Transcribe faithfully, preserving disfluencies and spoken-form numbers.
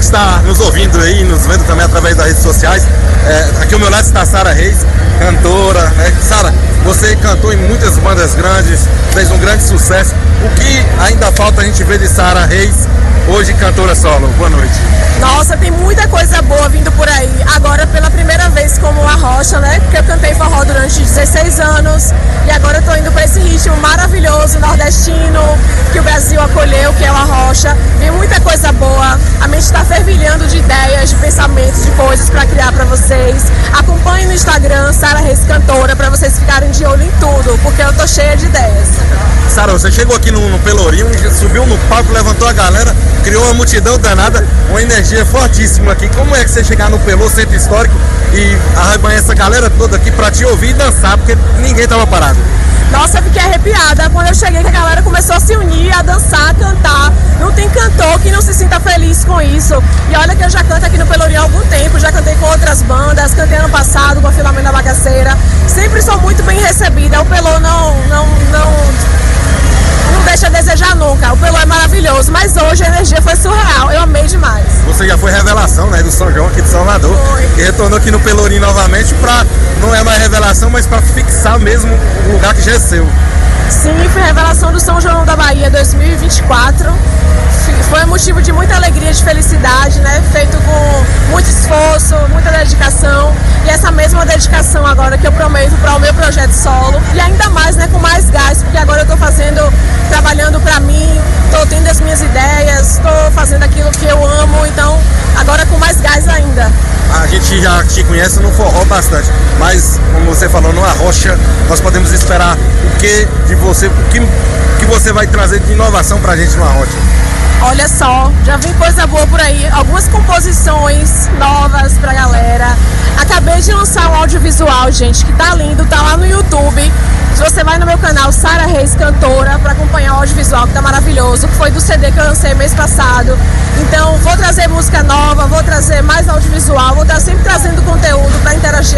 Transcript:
está nos ouvindo aí, nos vendo também através das redes sociais. É, aqui ao meu lado está a Sara Reis, cantora, né? Sara, você cantou em muitas bandas grandes, fez um grande sucesso. O que ainda falta a gente ver de Sara Reis, hoje cantora solo? Boa noite. Nossa, tem muita coisa boa vindo por aí. Agora pela primeira vez como a Rocha, né? Porque eu cantei forró durante dezesseis anos e agora eu tô indo para esse ritmo maravilhoso, nordestino, que o Brasil acolheu, que é o Arrocha. Vem muita coisa boa. A mente está fervilhando de ideias, de pensamentos, de coisas para criar para vocês. Acompanhe no Instagram, Sara Reis Cantora, para vocês ficarem de olho em tudo, porque eu tô cheia de ideias. Sara, você chegou aqui no, no Pelourinho, subiu no palco, levantou a galera, criou uma multidão danada, uma energia fortíssima aqui. Como é que você chegar no Pelô, centro histórico, e arrebanhar essa galera toda aqui pra te ouvir e dançar, porque ninguém tava parado? Nossa, eu fiquei arrepiada quando eu cheguei, que a galera começou a se unir, a dançar, a cantar. Não tem cantor que não se sinta feliz com isso. E olha que eu já canto aqui no Pelourinho há algum tempo, já cantei com outras bandas, cantei ano passado com a Filamento da Bagaceira. Sempre sou muito bem recebida. O Pelô não, não, não, não deixa a desejar nunca. O Pelô é maravilhoso, mas hoje a energia foi surreal. Eu amei demais. Você já foi revelação, né, do São João aqui de Salvador. Foi. E retornou aqui no Pelourinho novamente pra, não é mais revelação, mas pra fixar mesmo o lugar que já é seu. Sim, foi revelação do São João da Bahia dois mil e vinte e quatro. Foi um motivo de muita alegria, de felicidade, né? Feito com muito esforço, muita dedicação. E essa mesma dedicação agora que eu prometo para o meu projeto solo. E ainda mais, né? Com mais gás, porque agora eu estou fazendo, trabalhando para mim, estou tendo as minhas ideias, estou fazendo aquilo que eu amo. Então, agora com mais gás ainda. A gente já te conhece no forró bastante, mas como você falou, no Arrocha, nós podemos esperar o que de você, o que, que você vai trazer de inovação pra gente no Arrocha? Olha só, já vem coisa boa por aí, algumas composições novas pra galera. Acabei de lançar um audiovisual, gente, que tá lindo, tá lá no YouTube. Se você vai no meu canal Sara Reis Cantora para acompanhar o audiovisual, que tá maravilhoso, que foi do C D que eu lancei mês passado. Então vou trazer música nova, vou trazer mais audiovisual, vou estar sempre trazendo conteúdo para interagir